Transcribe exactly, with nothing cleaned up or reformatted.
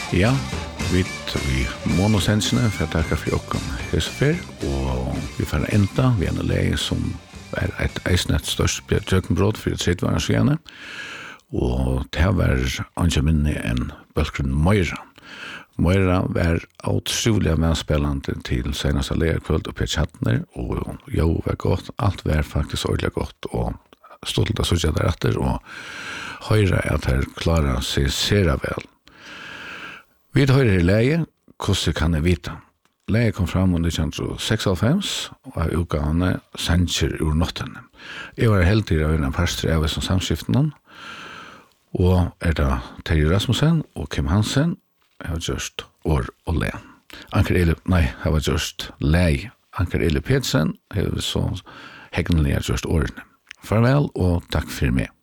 Ja, vi vi monosensene for å takke for jokken Hesfer, og vi får enda ved en leie som er et eisnett størst tjøkkenbrott for et tredjevarens gjerne, og det var ikke minne enn Bølgrunn Møyra. Møyra var utrolig medspillende til seneste leierkvöld og Per Tjattner, og jo var godt, alt var faktisk ordentlig godt, og stolt av sosialt deretter, og høyre at her klarer seg sere vel. Vi høyre i leie, hvordan kan jeg vite? Leie kom fram under nitton seksoghalvfems, og av utgavene Sanger ur nottene. Jeg var heldig av en pastor av som samskiftene, og er da Terje Rasmussen og Kim Hansen, jeg har gjort år og le. Anker Eli, nei, jeg har gjort lei. Anker Eli Pedersen, jeg har så hegnelig gjort årene. Farvel, og takk for meg.